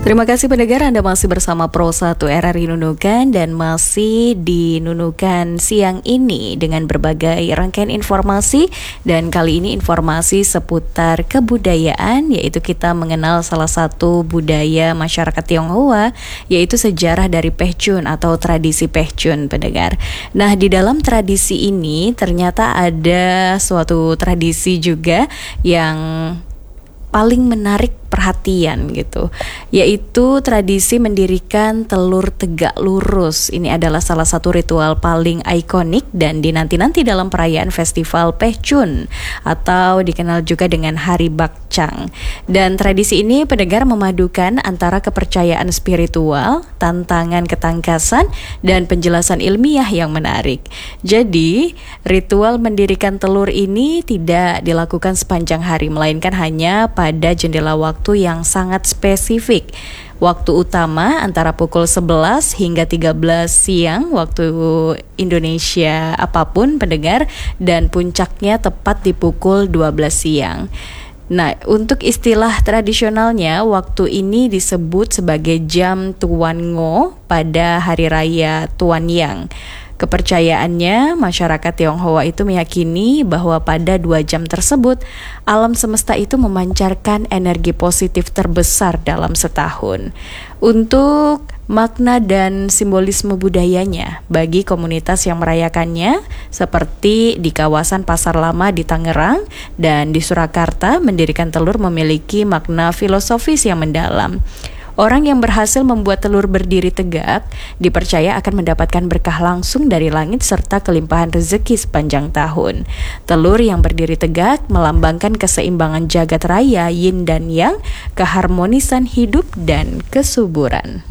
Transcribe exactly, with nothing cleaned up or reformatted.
Terima kasih pendengar, Anda masih bersama Pro satu R R I Nunukan dan masih di Nunukan siang ini dengan berbagai rangkaian informasi, dan kali ini informasi seputar kebudayaan, yaitu kita mengenal salah satu budaya masyarakat Tionghoa, yaitu sejarah dari Pehchun atau tradisi Pehchun, pendengar. Nah, di dalam tradisi ini ternyata ada suatu tradisi juga yang paling menarik perhatian gitu, yaitu tradisi mendirikan telur tegak lurus. Ini adalah salah satu ritual paling ikonik dan dinanti-nanti dalam perayaan Festival Pehchun atau dikenal juga dengan Hari Bakcang. Dan tradisi ini pendengar memadukan antara kepercayaan spiritual, tantangan ketangkasan, dan penjelasan ilmiah yang menarik. Jadi, ritual mendirikan telur ini tidak dilakukan sepanjang hari, melainkan hanya pada jendela waktu yang sangat spesifik. Waktu utama antara pukul sebelas hingga tiga belas siang waktu Indonesia apapun, pendengar, dan puncaknya tepat di pukul dua belas siang. Nah, untuk istilah tradisionalnya, waktu ini disebut sebagai jam Tuan Ngo pada Hari Raya Tuan Yang. Kepercayaannya, masyarakat Tionghoa itu meyakini bahwa pada dua jam tersebut, alam semesta itu memancarkan energi positif terbesar dalam setahun. Untuk makna dan simbolisme budayanya bagi komunitas yang merayakannya, seperti di kawasan Pasar Lama di Tangerang dan di Surakarta, mendirikan telur memiliki makna filosofis yang mendalam. Orang yang berhasil membuat telur berdiri tegak dipercaya akan mendapatkan berkah langsung dari langit serta kelimpahan rezeki sepanjang tahun. Telur yang berdiri tegak melambangkan keseimbangan jagat raya yin dan yang, keharmonisan hidup dan kesuburan.